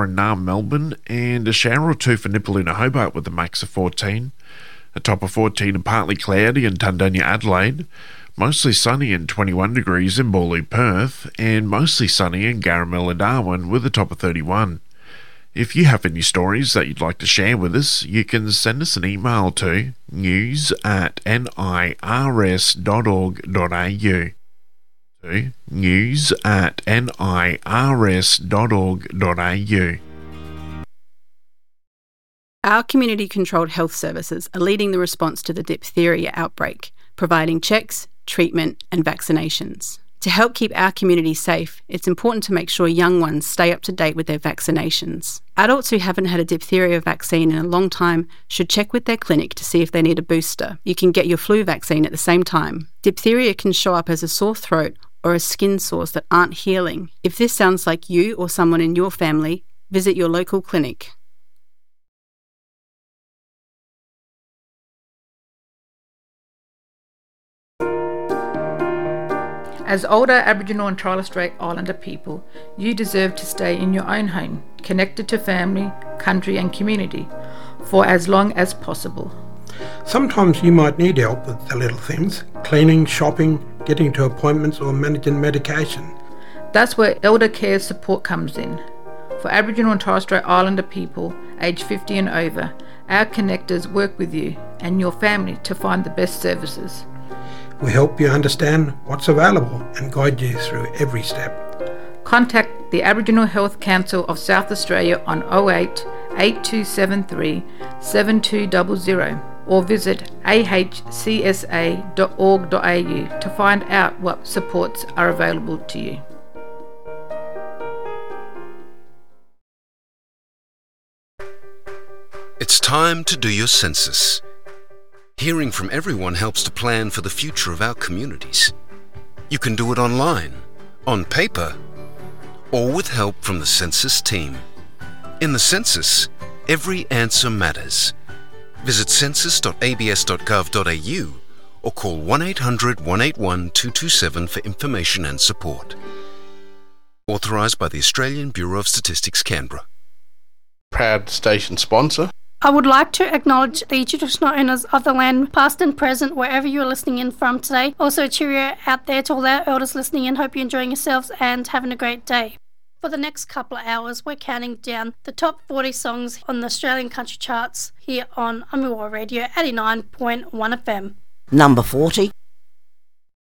Narre Melbourne, and a shower or two for Nipaluna Hobart with a max of 14. A top of 14 and partly cloudy in Tundunya Adelaide. Mostly sunny and 21 degrees in Boorloo Perth, and mostly sunny in Garamilla Darwin with a top of 31. If you have any stories that you'd like to share with us, you can send us an email to news@nirs.org.au. news@nirs.org.au. Our community-controlled health services are leading the response to the diphtheria outbreak, providing checks, treatment and vaccinations. To help keep our community safe, it's important to make sure young ones stay up to date with their vaccinations. Adults who haven't had a diphtheria vaccine in a long time should check with their clinic to see if they need a booster. You can get your flu vaccine at the same time. Diphtheria can show up as a sore throat or as skin sores that aren't healing. If this sounds like you or someone in your family, visit your local clinic. As older Aboriginal and Torres Strait Islander people, you deserve to stay in your own home, connected to family, country and community, for as long as possible. Sometimes you might need help with the little things, cleaning, shopping, getting to appointments or managing medication. That's where elder care support comes in. For Aboriginal and Torres Strait Islander people aged 50 and over, our connectors work with you and your family to find the best services. We help you understand what's available and guide you through every step. Contact the Aboriginal Health Council of South Australia on 08 8273 7200 or visit ahcsa.org.au to find out what supports are available to you. It's time to do your census. Hearing from everyone helps to plan for the future of our communities. You can do it online, on paper, or with help from the census team. In the census, every answer matters. Visit census.abs.gov.au or call 1800 181 227 for information and support. Authorised by the Australian Bureau of Statistics, Canberra. Proud station sponsor. I would like to acknowledge the traditional owners of the land, past and present, wherever you're listening in from today. Also, cheerio out there to all our elders listening in. Hope you're enjoying yourselves and having a great day. For the next couple of hours, we're counting down the top 40 songs on the Australian country charts here on Omiwa Radio 89.1 FM. Number 40.